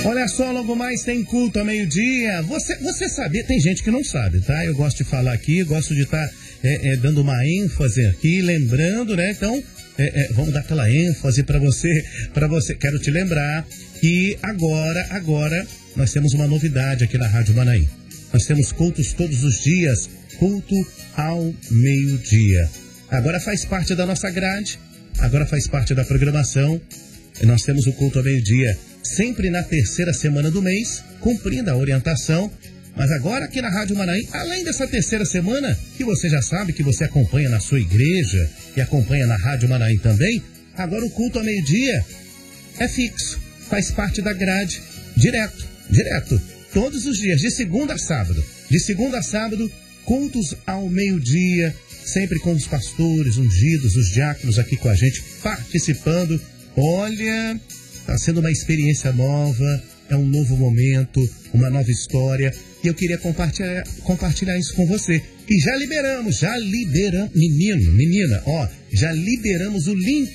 Olha só, logo mais tem culto ao meio-dia. Você sabia? Tem gente que não sabe, tá? Eu gosto de falar aqui, gosto de estar dando uma ênfase aqui, lembrando, né? Então, vamos dar aquela ênfase para você. Quero te lembrar que agora nós temos uma novidade aqui na Rádio Manaim. Nós temos cultos todos os dias, culto ao meio-dia. Agora faz parte da nossa grade, agora faz parte da programação. E nós temos o culto ao meio-dia sempre na terceira semana do mês, cumprindo a orientação. Mas agora aqui na Rádio Manaim, além dessa terceira semana, que você já sabe que você acompanha na sua igreja e acompanha na Rádio Manaim também, agora o culto ao meio-dia é fixo, faz parte da grade, direto, todos os dias, de segunda a sábado. De segunda a sábado, cultos ao meio-dia, sempre com os pastores ungidos, os diáconos aqui com a gente, participando. Olha, está sendo uma experiência nova, é um novo momento, uma nova história, e eu queria compartilhar isso com você. E já liberamos, menina, já liberamos o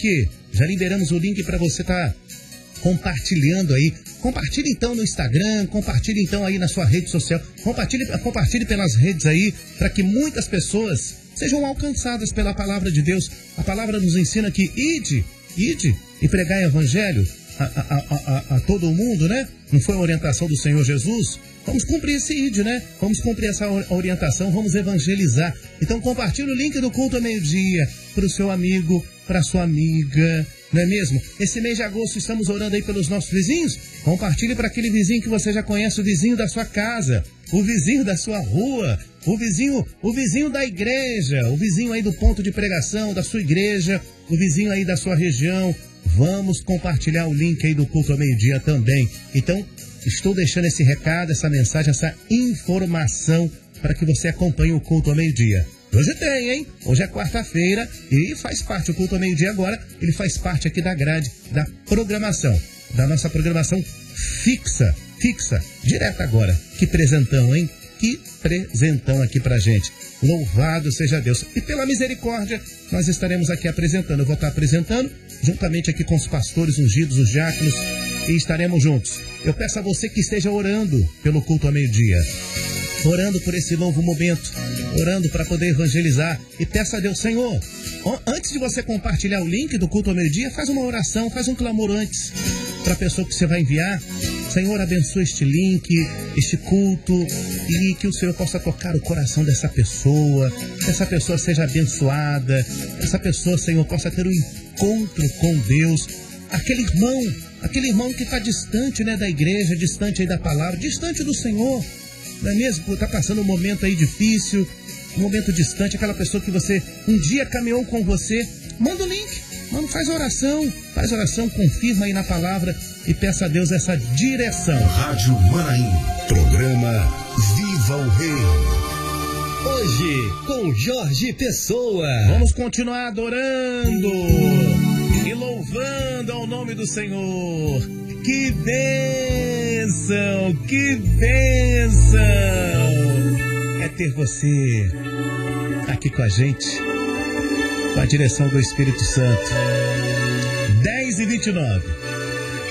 link para você estar compartilhando aí. Compartilhe então no Instagram, compartilhe então aí na sua rede social, compartilhe pelas redes aí, para que muitas pessoas sejam alcançadas pela palavra de Deus. A palavra nos ensina que ide e pregar o evangelho a todo o mundo, né? Não foi a orientação do Senhor Jesus? Vamos cumprir esse ide, né? Vamos cumprir essa orientação, vamos evangelizar. Então compartilhe o link do culto ao meio-dia para o seu amigo, para a sua amiga, não é mesmo? Esse mês de agosto estamos orando aí pelos nossos vizinhos. Compartilhe para aquele vizinho que você já conhece, o vizinho da sua casa, o vizinho da sua rua, o vizinho da igreja, o vizinho aí do ponto de pregação da sua igreja, o vizinho aí da sua região. Vamos compartilhar o link aí do culto ao meio-dia também. Então, estou deixando esse recado, essa mensagem, essa informação para que você acompanhe o culto ao meio-dia. Hoje tem, hein? Hoje é quarta-feira e faz parte, o culto ao meio-dia agora, ele faz parte aqui da grade, da programação, da nossa programação fixa, direta agora. Que presentão, hein? Que presentão aqui pra gente. Louvado seja Deus. E pela misericórdia, nós estaremos aqui apresentando. Eu vou estar apresentando, juntamente aqui com os pastores ungidos, os diáconos, e estaremos juntos. Eu peço a você que esteja orando pelo culto ao meio-dia, orando por esse novo momento, orando para poder evangelizar, e peça a Deus, Senhor, antes de você compartilhar o link do culto ao meio-dia, faz uma oração, faz um clamor antes para a pessoa que você vai enviar. Senhor, abençoe este link, este culto, e que o Senhor possa tocar o coração dessa pessoa, que essa pessoa seja abençoada, que essa pessoa, Senhor, possa ter um encontro com Deus. Aquele irmão que está distante, né, da igreja, distante aí da palavra, distante do Senhor, não é mesmo? Está passando um momento aí difícil, um momento distante, aquela pessoa que você um dia caminhou com você, manda o link, faz oração, confirma aí na palavra e peça a Deus essa direção. Rádio Manaim, programa Viva o Rei. Hoje, com Jorge Pessoa. Vamos continuar adorando e louvando ao nome do Senhor. Que bênção, que bênção é ter você aqui com a gente, com a direção do Espírito Santo. 10h29.